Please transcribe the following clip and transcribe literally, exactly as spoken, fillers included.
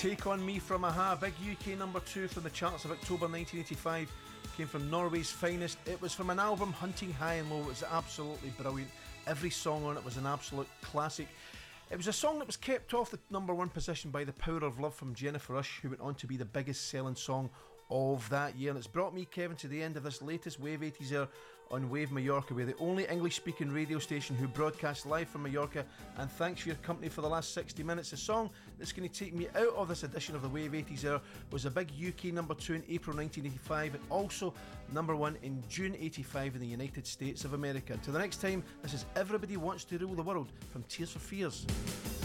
Take On Me from a-ha, big U K number two from the charts of October nineteen eighty-five, came from Norway's finest. It was from an album, Hunting High and Low. It was absolutely brilliant. Every song on it was an absolute classic. It was a song that was kept off the number one position by The Power of Love from Jennifer Rush, who went on to be the biggest selling song of that year. And it's brought me, Kevin, to the end of this latest Wave eighties hour on Wave Mallorca. We're the only English speaking radio station who broadcast live from Mallorca, and thanks for your company for the last sixty minutes. The song that's going to take me out of this edition of the Wave eighties hour was a big U K number two in April nineteen eighty-five, and also number one in June eighty-five in the United States of America. Until the next time, this is Everybody Wants to Rule the World from Tears for Fears.